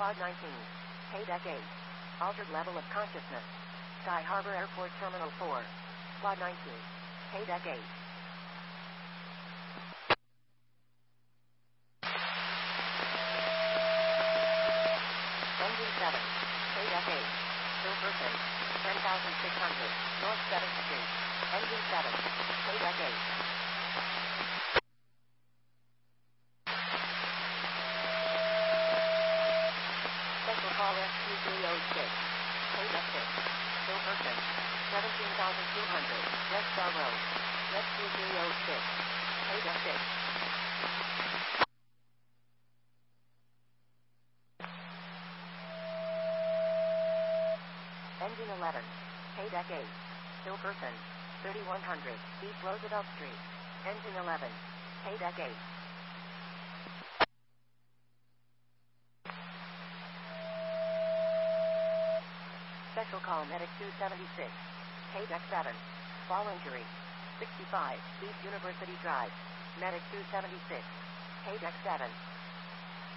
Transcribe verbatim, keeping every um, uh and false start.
Quad nineteen. Haydeck eight. Altered level of consciousness. Sky Harbor Airport Terminal four. Quad nineteen. Haydeck eight. Engine seven. Haydeck eight. Still person. ten thousand six hundred. North seventh Street. Engine seven. Haydeck eight. Special call S Q three oh six. Haydeck six. Still person. seventeen thousand two hundred. Red Star Road. S Q three oh six. Haydeck six. Engine eleven. Haydeck eight. Still person. thirty-one hundred. East Roosevelt Street. Engine eleven. Haydeck eight. Special call Medic two seventy-six. Haydeck seven. Fall injury. sixty-five. East University Drive. Medic two seventy-six. Haydeck seven.